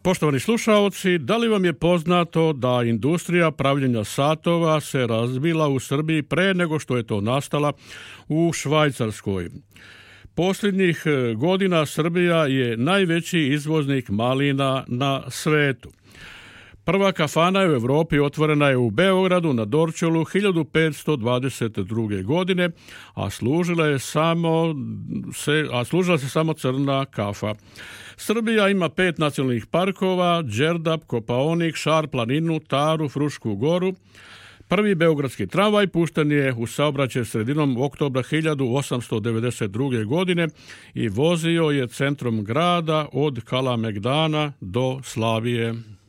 Poštovani slušaoci, da li vam je poznato da industrija pravljenja satova se razvila u Srbiji pre nego što je to nastala u Švajcarskoj? Posljednjih godina Srbija je najveći izvoznik malina na svetu. Prva kafana u Europi otvorena je u Beogradu na Dorćolu 1522. godine, a služila se samo crna kafa. Srbija ima 5 nacionalnih parkova: Đerdap, Kopaonik, Šar planinu, Taru, Frušku goru. Prvi beogradski tramvaj pušten je u saobraćaj sredinom oktobra 1892. godine i vozio je centrom grada od Kalemegdana do Slavije.